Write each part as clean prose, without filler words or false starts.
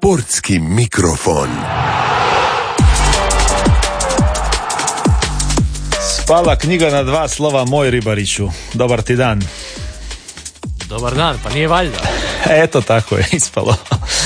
Sportski mikrofon. Spala knjiga na 2 slova, moj Ribariću. Dobar ti dan. Dobar dan, pa nije valjda. Eto tako je ispalo.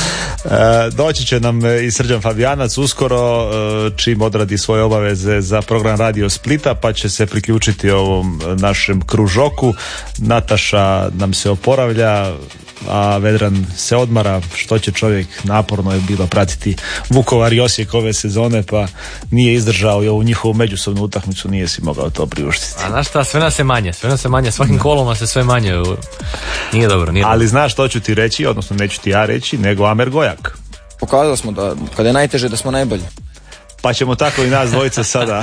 Doći će nam i Srđan Fabijanac uskoro, čim odradi svoje obaveze za program Radio Splita, pa će se priključiti ovom našem kružoku. Nataša nam se oporavlja, a Vedran se odmara. Što će čovjek, naporno je bilo pratiti Vukovar i Osijek ove sezone, pa nije izdržao i ovu njihovu međusobnu utakmicu, nije si mogao to priuštiti. A znaš šta, sve nas je manje, svakim kolom se sve manje. Nije dobro. Ali znaš što ću ti reći, odnosno neću ti ja reći, nego Amer Gojak. Pokazali smo da kada je najteže da smo najbolji. Pa ćemo tako i nas dvojica sada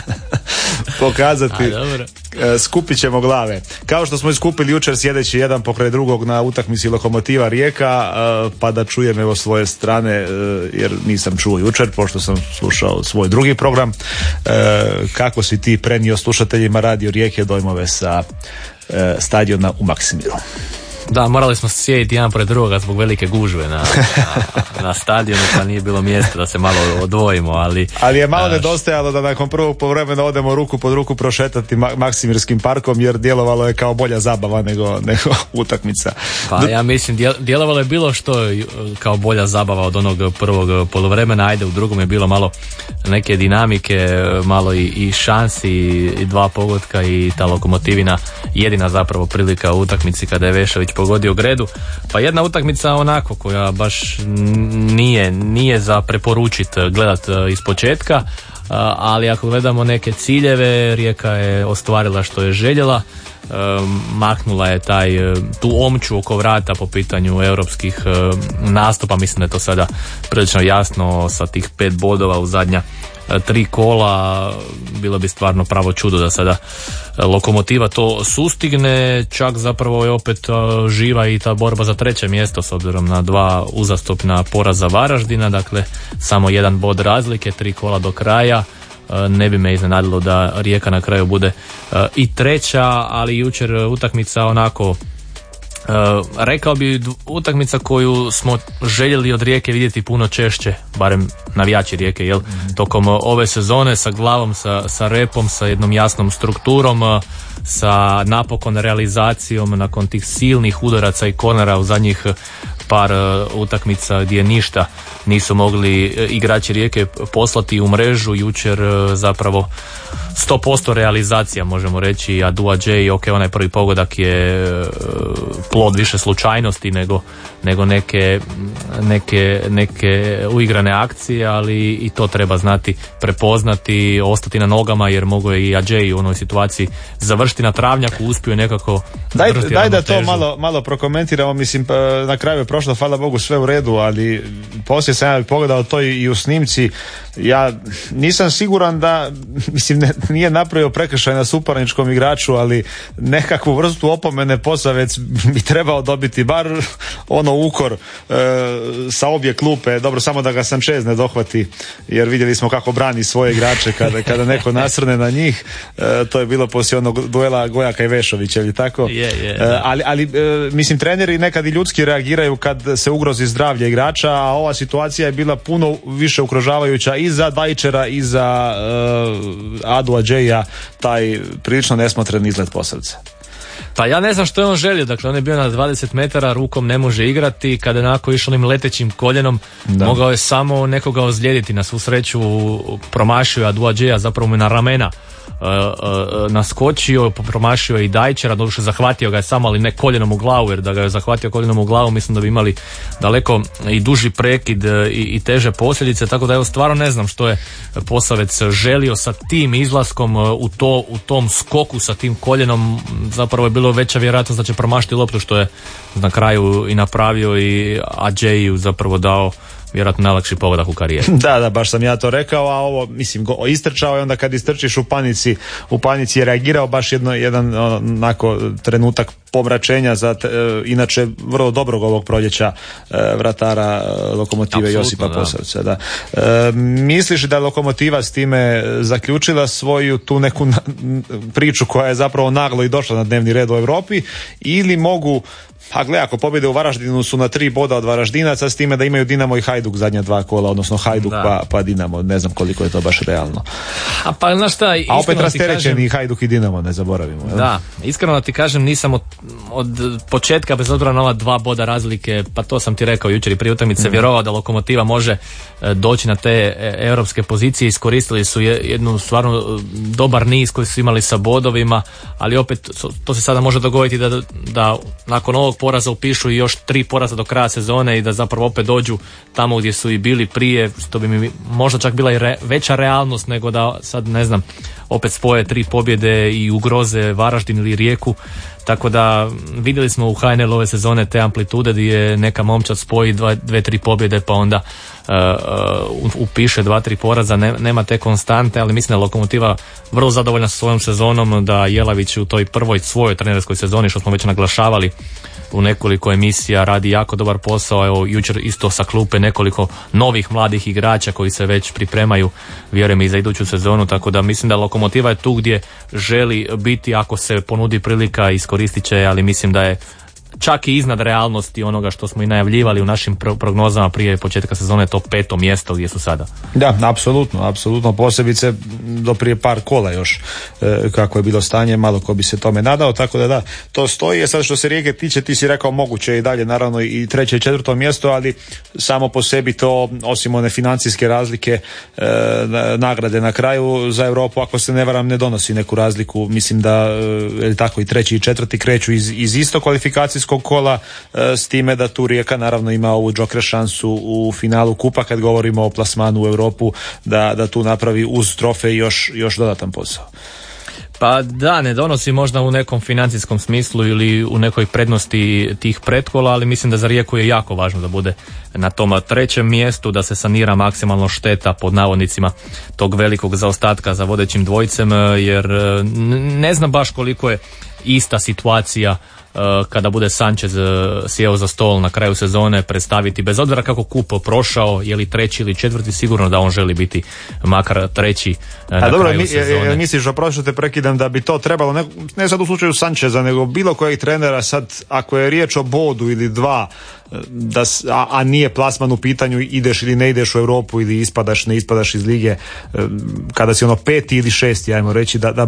pokazati. Skupit ćemo glave. Kao što smo iskupili jučer sjedeći jedan pokraj drugog na utakmici Lokomotiva Rijeka, pa da čujem evo svoje strane, jer nisam čuo jučer, pošto sam slušao svoj drugi program. Kako si ti prenio slušateljima Radio Rijeke dojmove sa stadiona u Maksimiru? Da, morali smo sjediti jedan pored drugoga zbog velike gužve na stadionu, pa nije bilo mjesta da se malo odvojimo, ali je malo nedostajalo da nakon prvog povremena odemo ruku pod ruku prošetati Maksimirskim parkom, jer djelovalo je kao bolja zabava nego utakmica. Pa ja mislim, djelovalo je bilo što kao bolja zabava od onog prvog poluvremena. Ajde, u drugom je bilo malo neke dinamike, malo i šansi, i 2 pogotka, i ta Lokomotivina jedina zapravo prilika u utakmici kada je Vešović pogodio Gredu. Pa jedna utakmica onako koja baš nije za preporučit gledat iz početka, ali ako gledamo neke ciljeve, Rijeka je ostvarila što je željela, maknula je tu omču oko vrata po pitanju europskih nastupa. Mislim da je to sada prilično jasno sa tih 5 bodova u zadnja 3 kola. Bilo bi stvarno pravo čudo da sada Lokomotiva to sustigne, čak zapravo je opet živa i ta borba za 3. mjesto s obzirom na 2 uzastopna poraza Varaždina, dakle samo 1 bod razlike, 3 kola do kraja. Ne bi me iznenadilo da Rijeka na kraju bude i 3., ali jučer utakmica onako, rekao bi utakmica koju smo željeli od Rijeke vidjeti puno češće, barem navijači Rijeke, tokom ove sezone, sa glavom, sa repom, sa jednom jasnom strukturom, sa napokon realizacijom nakon tih silnih udaraca i kornera u zadnjih par utakmica gdje ništa nisu mogli igrači Rijeke poslati u mrežu. Jučer zapravo 100% realizacija, možemo reći. A Dua J, ok, onaj prvi pogodak je plod više slučajnosti nego neke uigrane akcije, ali i to treba znati prepoznati, ostati na nogama, jer mogu je i Adjei u onoj situaciji završiti na travnjaku, uspio je nekako daj da to malo prokomentiramo. Mislim, na kraju je prošlo, hvala Bogu, sve u redu, ali poslije sam ja pogledao to i u snimci. Ja nisam siguran da, mislim, nije napravio prekršaj na suparničkom igraču, ali nekakvu vrstu opomene Posavec bi trebao dobiti, bar ukor sa obje klupe. Dobro, samo da ga Sanchez ne dohvati, jer vidjeli smo kako brani svoje igrače kada neko nasrne na njih. To je bilo poslije onog duela Gojaka i Vešovića, ili tako? Ali mislim, treneri nekad i ljudski reagiraju kad se ugrozi zdravlje igrača, a ova situacija je bila puno više ugrožavajuća i za Dajčera i za Adu Adjeia, taj prilično nesmotren izgled Posavca. Pa ja ne znam što je on želio, dakle on je bio na 20 metara, rukom ne može igrati, kada je onako išao onim letećim koljenom, mogao je samo nekoga ozlijediti. Na svu sreću promašio je Adu Adjeia, zapravo mu na ramena naskočio, promašio je i Dajčera, doduše zahvatio ga je samo, ali ne koljenom u glavu, jer da ga je zahvatio koljenom u glavu mislim da bi imali daleko i duži prekid i teže posljedice, tako da evo stvarno ne znam što je Posavec želio sa tim izlaskom u tom skoku sa tim koljenom. Zapravo je bilo veća vjerojatnost da će promašiti loptu, što je na kraju i napravio, i Adjeiju zapravo dao vjerojatno najlakši pogodak u karijeri. Da, baš sam ja to rekao, a ovo, mislim, istrčao je, onda kad istrčiš u panici je reagirao, baš jedan onako trenutak pomračenja za inače vrlo dobrog ovog proljeća vratara Lokomotive. Absolutno, Josipa Posavca. Da. Misliš da je Lokomotiva s time zaključila svoju tu neku priču koja je zapravo naglo i došla na dnevni red u Europi, ili mogu, a gle, ako pobjede u Varaždinu su na 3 boda od Varaždinaca, s time da imaju Dinamo i Hajduk zadnja 2 kola, odnosno Hajduk pa Dinamo, ne znam koliko je to baš realno. Pa znaš šta, a opet rasterećeni i Hajduk i Dinamo, ne zaboravimo. Jel? Da, iskreno ti kažem, nisam od početka, bez obzira na ova 2 boda razlike, pa to sam ti rekao jučer i prije utakmice, vjerovao da Lokomotiva može doći na te europske pozicije. Iskoristili su jednu stvarno dobar niz koji su imali sa bodovima, ali opet to se sada može dogoditi da nakon ovog poraza upišu i još 3 poraza do kraja sezone i da zapravo opet dođu tamo gdje su i bili prije, što bi mi možda čak bila i veća realnost nego da sad, ne znam, opet spoje 3 pobjede i ugroze Varaždin ili Rijeku. Tako da vidjeli smo u HNL ove sezone te amplitude gdje neka momčad spoji 2-3 pobjede pa onda upiše 2-3 poraza, nema te konstante, ali mislim da je Lokomotiva vrlo zadovoljna sa svojom sezonom, da Jelavić u toj prvoj svojoj trenerskoj sezoni, što smo već naglašavali u nekoliko emisija, radi jako dobar posao. Evo jučer isto sa klupe nekoliko novih mladih igrača koji se već pripremaju, vjerujem, i za iduću sezonu, tako da mislim da Lokomotiva je tu gdje želi biti, ako se ponudi prilika iskoristit će, ali mislim da je čak i iznad realnosti onoga što smo i najavljivali u našim prognozama prije početka sezone, to 5. mjesto gdje su sada. Da, apsolutno, posebice do prije par kola još kako je bilo stanje, malo ko bi se tome nadao, tako da to stoji. Sad što se Rijeke tiče, ti si rekao moguće i dalje naravno i 3. i 4. mjesto, ali samo po sebi to, osim one financijske razlike, nagrade na kraju za Europu, ako se ne varam, ne donosi neku razliku. Mislim da je tako i 3. i 4. kreću iz isto kvalifikacijskog kola, s time da tu Rijeka naravno ima ovu džokre šansu u finalu kupa, kad govorimo o plasmanu u Europu, da tu napravi uz trofej još dodatan posao. Pa da, ne donosi možda u nekom financijskom smislu ili u nekoj prednosti tih pretkola, ali mislim da za Rijeku je jako važno da bude na tom 3. mjestu, da se sanira maksimalno šteta, pod navodnicima, tog velikog zaostatka za vodećim dvojcem, jer ne znam baš koliko je ista situacija kada bude Sanchez sjeo za stol na kraju sezone, predstaviti, bez obzira kako kup prošao, je li 3. ili 4. sigurno da on želi biti makar 3. na kraju sezone. Misliš, oprosti te prekidam, da bi to trebalo, ne sad u slučaju Sancheza, nego bilo kojeg trenera, sad ako je riječ o bodu ili 2, a nije plasman u pitanju, ideš ili ne ideš u Europu ili ispadaš, ne ispadaš iz lige, kada si 5. ili 6. ajmo reći, da